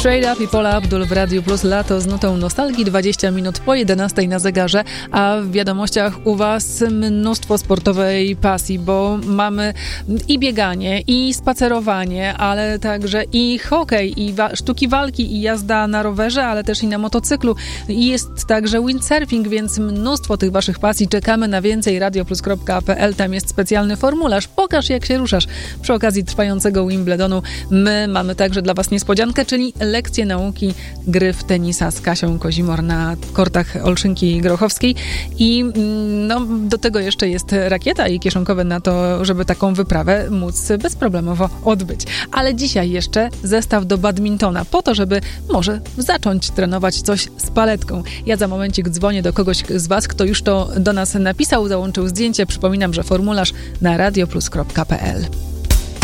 Straight Up i Paula Abdul w Radiu Plus. Lato z nutą nostalgii, 20 minut po 11 na zegarze, a w wiadomościach u Was mnóstwo sportowej pasji, bo mamy i bieganie, i spacerowanie, ale także i hokej, i sztuki walki, i jazda na rowerze, ale też i na motocyklu. I jest także windsurfing, więc mnóstwo tych Waszych pasji. Czekamy na więcej. radioplus.pl, tam jest specjalny formularz. Pokaż, jak się ruszasz. Przy okazji trwającego Wimbledonu my mamy także dla Was niespodziankę, czyli lekcje nauki gry w tenisa z Kasią Kozimor na kortach Olszynki Grochowskiej. I do tego jeszcze jest rakieta i kieszonkowe na to, żeby taką wyprawę móc bezproblemowo odbyć. Ale dzisiaj jeszcze zestaw do badmintona, po to, żeby może zacząć trenować coś z paletką. Ja za momencik dzwonię do kogoś z Was, kto już to do nas napisał, załączył zdjęcie. Przypominam, że formularz na radioplus.pl.